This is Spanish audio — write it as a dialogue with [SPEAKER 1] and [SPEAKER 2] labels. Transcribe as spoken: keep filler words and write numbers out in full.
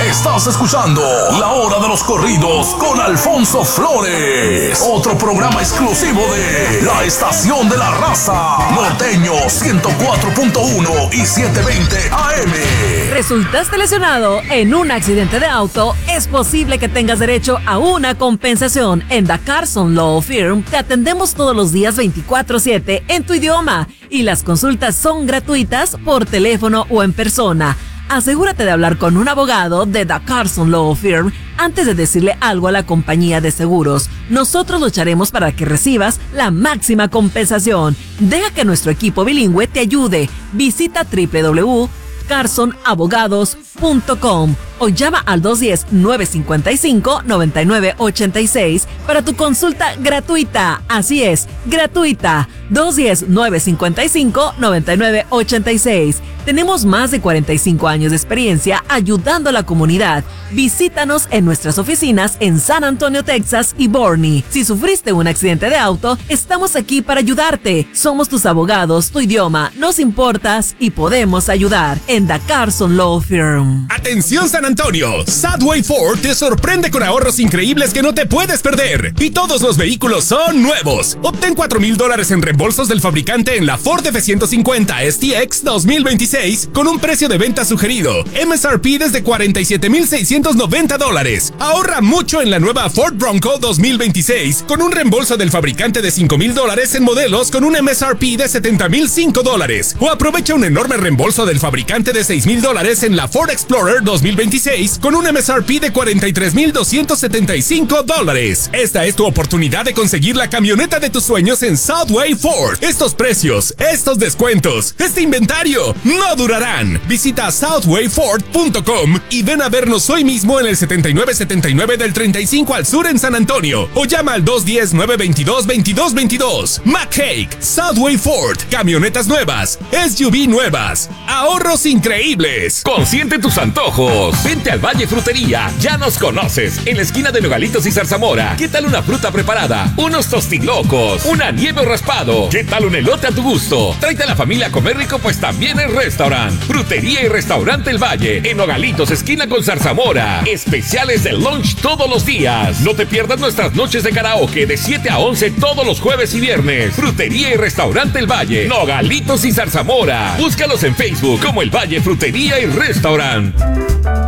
[SPEAKER 1] Estás escuchando La Hora de los Corridos con Alfonso Flores. Otro programa exclusivo de La Estación de la Raza. Norteño ciento cuatro punto uno y setecientos veinte A M.
[SPEAKER 2] ¿Resultaste lesionado en un accidente de auto? Es posible que tengas derecho a una compensación. En The Carson Law Firm te atendemos todos los días veinticuatro siete en tu idioma y las consultas son gratuitas por teléfono o en persona. Asegúrate de hablar con un abogado de The Carson Law Firm antes de decirle algo a la compañía de seguros. Nosotros lucharemos para que recibas la máxima compensación. Deja que nuestro equipo bilingüe te ayude. Visita doble u doble u doble u punto carson abogados punto com o llama al dos uno cero, nueve cinco cinco, nueve nueve ocho seis para tu consulta gratuita. Así es, gratuita. dos uno cero, nueve cinco cinco, nueve nueve ocho seis. Tenemos más de cuarenta y cinco años de experiencia ayudando a la comunidad. Visítanos en nuestras oficinas en San Antonio, Texas y Boerne. Si sufriste un accidente de auto, estamos aquí para ayudarte. Somos tus abogados, tu idioma, nos importas y podemos ayudar en The Carson Law Firm.
[SPEAKER 3] ¡Atención San Antonio! Sadway Ford te sorprende con ahorros increíbles que no te puedes perder. Y todos los vehículos son nuevos. Obtén cuatro mil dólares en reembolsos del fabricante en la Ford F ciento cincuenta S T X dos mil veintiséis con un precio de venta sugerido. M S R P desde cuarenta y siete mil seiscientos noventa dólares. Ahorra mucho en la nueva Ford Bronco dos mil veintiséis con un reembolso del fabricante de cinco mil dólares en modelos con un M S R P de setenta mil cinco dólares. O aprovecha un enorme reembolso del fabricante de seis mil dólares en la Ford Explorer dos mil veintiséis con un M S R P de cuarenta y tres mil doscientos setenta y cinco dólares. Esta es tu oportunidad de conseguir la camioneta de tus sueños en Southway Ford. Estos precios, estos descuentos, este inventario no durarán. Visita southway ford punto com y ven a vernos hoy mismo en el setenta y nueve setenta y nueve del treinta y cinco al sur en San Antonio o llama al dos uno cero, nueve dos dos, veintidós veintidós. McHake, Southway Ford, camionetas nuevas, S U V nuevas, ahorros increíbles.
[SPEAKER 4] Consiente tus antojos. Vente al Valle Frutería, ya nos conoces, en la esquina de Nogalitos y Zarzamora. ¿Qué tal una fruta preparada? Unos tostilocos, una nieve o raspado. ¿Qué tal un elote a tu gusto? Tráete a la familia a comer rico, pues también es restaurant. Frutería y Restaurante El Valle, en Nogalitos, esquina con Zarzamora. Especiales de lunch todos los días. No te pierdas nuestras noches de karaoke de siete a once todos los jueves y viernes. Frutería y Restaurante El Valle, Nogalitos y Zarzamora. Búscalos en Facebook como El Valle Frutería y Restaurant.